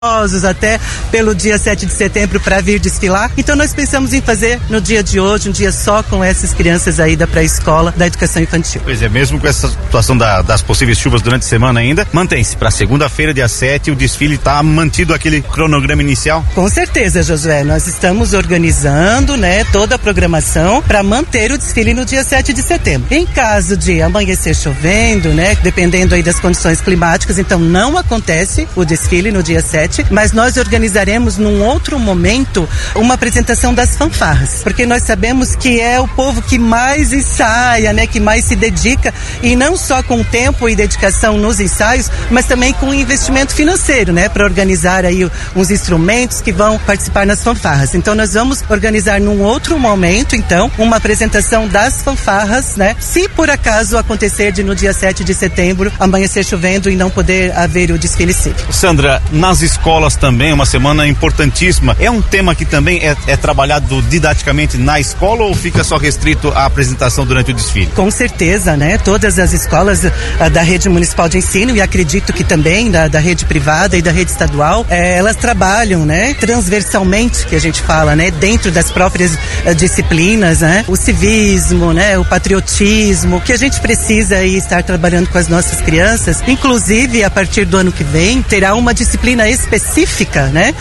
até pelo dia 7 de setembro para vir desfilar. Então nós pensamos em fazer no dia de hoje, um dia só com essas crianças aí da pré-escola, da educação infantil. Pois é, mesmo com essa situação das possíveis chuvas durante a semana ainda, mantém-se para segunda-feira, dia 7, o desfile está mantido aquele cronograma inicial? Com certeza, Josué, nós estamos organizando, né, toda a programação para manter o desfile no dia 7 de setembro. Em caso de amanhecer chovendo, né, dependendo aí das condições climáticas, então não acontece o desfile no dia 7, mas nós organizaremos num outro momento uma apresentação das fanfarras, porque nós sabemos que é o povo que mais ensaia, né, que mais se dedica, e não só com tempo e dedicação nos ensaios, mas também com investimento financeiro, né, para organizar aí uns instrumentos que vão participar nas fanfarras. Então nós vamos organizar num outro momento, então, uma apresentação das fanfarras, né, se por acaso acontecer de no dia 7 de setembro amanhecer chovendo e não poder haver o desfile cívico. Sandra, nas escolas também, uma semana importantíssima. É um tema que também é trabalhado didaticamente na escola ou fica só restrito à apresentação durante o desfile? Com certeza, né? Todas as escolas da rede municipal de ensino, e acredito que também da rede privada e da rede estadual, elas trabalham, né? Transversalmente, que a gente fala, né? Dentro das próprias disciplinas, né? O civismo, né? O patriotismo, que a gente precisa aí estar trabalhando com as nossas crianças. Inclusive, a partir do ano que vem, terá uma disciplina específica, né,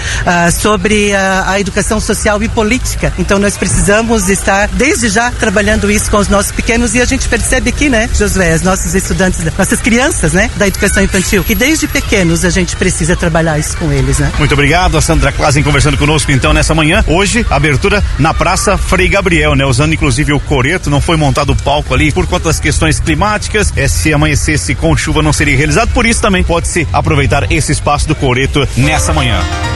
sobre a educação social e política. Então nós precisamos estar desde já trabalhando isso com os nossos pequenos, e a gente percebe aqui, né, Josué, os nossos estudantes, nossas crianças, né, da educação infantil, que desde pequenos a gente precisa trabalhar isso com eles, né. Muito obrigado, a Sandra Klassen conversando conosco então nessa manhã. Hoje, abertura na Praça Frei Gabriel, né, usando inclusive o coreto, não foi montado o palco ali por conta das questões climáticas, se amanhecesse com chuva não seria realizado, por isso também pode-se aproveitar esse espaço do coreto nessa manhã.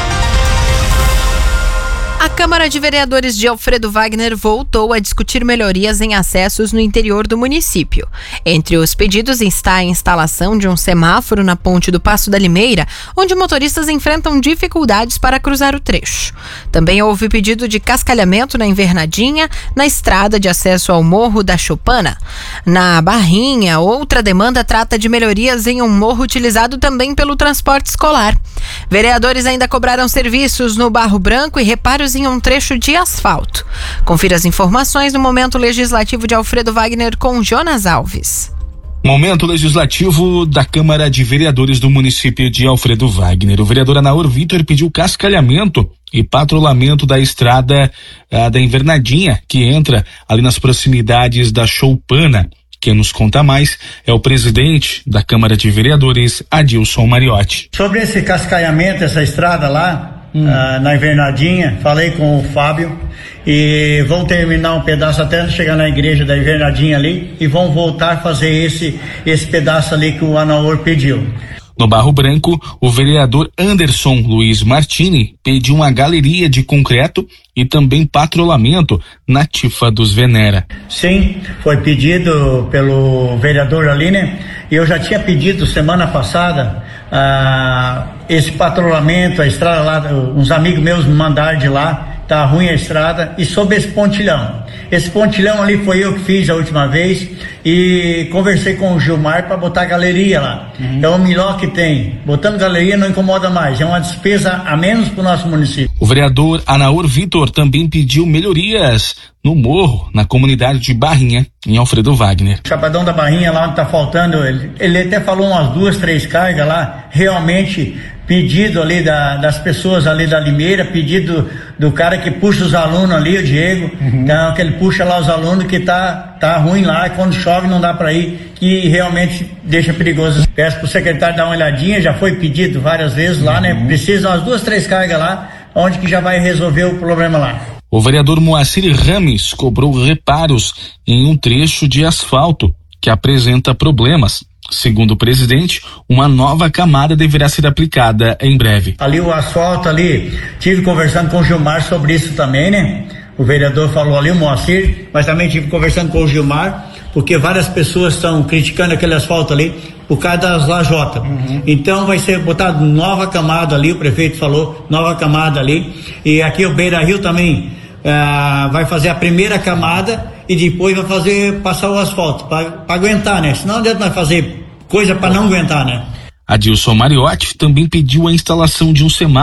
A Câmara de Vereadores de Alfredo Wagner voltou a discutir melhorias em acessos no interior do município. Entre os pedidos está a instalação de um semáforo na ponte do Passo da Limeira, onde motoristas enfrentam dificuldades para cruzar o trecho. Também houve pedido de cascalhamento na Invernadinha, na estrada de acesso ao Morro da Choupana. Na Barrinha, outra demanda trata de melhorias em um morro utilizado também pelo transporte escolar. Vereadores ainda cobraram serviços no Barro Branco e reparos em um trecho de asfalto. Confira as informações no Momento Legislativo de Alfredo Wagner com Jonas Alves. Momento legislativo da Câmara de Vereadores do município de Alfredo Wagner. O vereador Anaor Vitor pediu cascalhamento e patrulhamento da estrada da Invernadinha, que entra ali nas proximidades da Choupana. Quem nos conta mais é o presidente da Câmara de Vereadores, Adilson Mariotti. Sobre esse cascalhamento, essa estrada lá, na Invernadinha, falei com o Fábio e vão terminar um pedaço até chegar na igreja da Invernadinha ali e vão voltar a fazer esse pedaço ali que o Anaor pediu. No Barro Branco, o vereador Anderson Luiz Martini pediu uma galeria de concreto e também patrulhamento na Tifa dos Venera. Sim, foi pedido pelo vereador ali, né? E eu já tinha pedido semana passada esse patrulhamento, a estrada lá, uns amigos meus me mandaram de lá. Tá ruim a estrada, e sobre esse pontilhão. Esse pontilhão ali foi eu que fiz a última vez e conversei com o Gilmar para botar galeria lá. É o melhor que tem. Botando galeria não incomoda mais, é uma despesa a menos para o nosso município. O vereador Anaor Vitor também pediu melhorias no morro, na comunidade de Barrinha, em Alfredo Wagner. Chapadão da Barrinha, lá onde tá faltando, ele até falou umas 2, 3 cargas lá, realmente pedido ali das pessoas ali da Limeira, pedido do cara que puxa os alunos ali, o Diego, então, que ele puxa lá os alunos, que tá ruim lá, quando chove não dá para ir, que realmente deixa perigoso. Peço pro secretário dar uma olhadinha, já foi pedido várias vezes lá, né? Precisa umas 2, 3 cargas lá, onde que já vai resolver o problema lá. O vereador Moacir Rames cobrou reparos em um trecho de asfalto que apresenta problemas. Segundo o presidente, uma nova camada deverá ser aplicada em breve. Ali o asfalto ali, tive conversando com o Gilmar sobre isso também, né? O vereador falou ali, o Moacir, mas também tive conversando com o Gilmar, porque várias pessoas estão criticando aquele asfalto ali por causa das lajotas. Então vai ser botado nova camada ali, o prefeito falou, nova camada ali. E aqui o Beira Rio também vai fazer a primeira camada e depois vai passar o asfalto para aguentar, né? Senão não adianta nós fazer coisa para não aguentar, né? Adilson Mariotti também pediu a instalação de um semáforo